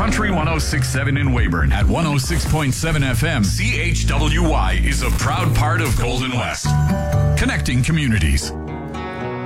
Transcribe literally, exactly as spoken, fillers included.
Country one oh six point seven in Weyburn. At one oh six point seven F M, C H W Y is a proud part of Golden West. Connecting communities.